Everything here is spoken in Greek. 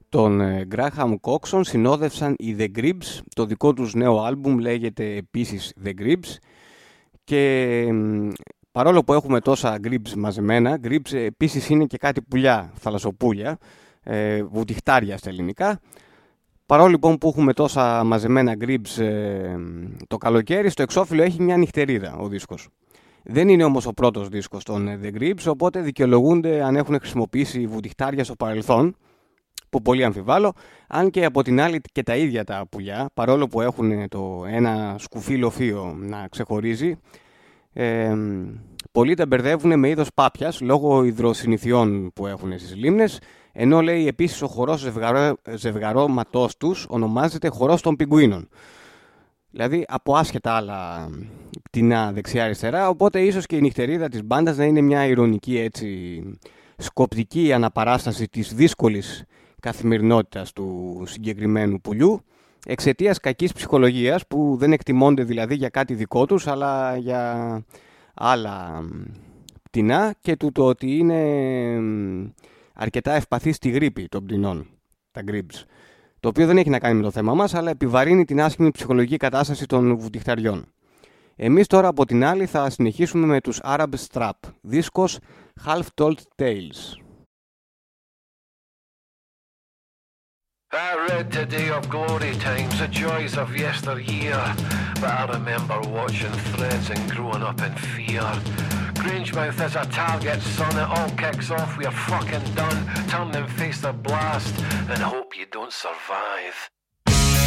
Τον Graham Coxon συνόδευσαν οι The Gribs, το δικό τους νέο άλμπουμ λέγεται επίσης The Gribs, και παρόλο που έχουμε τόσα Gribs μαζεμένα, Gribs επίσης είναι και κάτι πουλιά, θαλασσοπούλια, βουτυχτάρια στα ελληνικά. Παρόλο λοιπόν που έχουμε τόσα μαζεμένα Gribs το καλοκαίρι, στο εξώφυλλο έχει μια νυχτερίδα ο δίσκος. Δεν είναι όμως ο πρώτος δίσκος των The Gribs, οπότε δικαιολογούνται αν έχουν χρησιμοποιήσει βουτυχτάρια στο παρελθόν, που πολύ αμφιβάλλω, αν και από την άλλη και τα ίδια τα πουλιά, παρόλο που έχουν το ένα σκουφί λοφείο να ξεχωρίζει, πολλοί τα μπερδεύουν με είδος πάπιας λόγω υδροσυνηθιών που έχουν στις λίμνες, ενώ λέει επίσης ο χορός ζευγαρώματός τους ονομάζεται χορός των πιγκουίνων. Δηλαδή από άσχετα άλλα πτηνά δεξιά-αριστερά, οπότε ίσως και η νυχτερίδα της μπάντας να είναι μια ηρωνική έτσι σκοπτική αναπαράσταση της δύσκολης καθημερινότητας του συγκεκριμένου πουλιού, εξαιτίας κακής ψυχολογίας που δεν εκτιμώνται δηλαδή για κάτι δικό τους αλλά για άλλα πτηνά, και το ότι είναι αρκετά ευπαθή στη γρίπη των πτηνών, τα Gribs. Το οποίο δεν έχει να κάνει με το θέμα μας, αλλά επιβαρύνει την άσχημη ψυχολογική κατάσταση των βουτυχταριών. Εμείς τώρα από την άλλη θα συνεχίσουμε με τους Arab Strap, δίσκος Half Told Tales. I read today of glory times, the joys of yesteryear, but I remember watching threads and growing up in fear. Grangemouth is a target, son, it all kicks off, we're fucking done. Turn and face the blast and hope you don't survive.